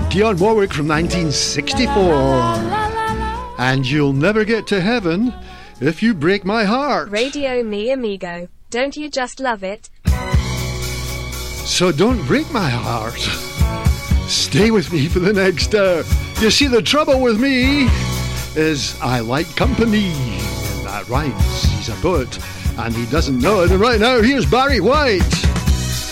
Dionne Warwick from 1964. And you'll never get to heaven if you break my heart. Radio Mi Amigo. Don't you just love it? So don't break my heart. Stay with me for the next hour. You see, the trouble with me is I like company. And that rhymes. He's a poet and he doesn't know it. And right now, here's Barry White.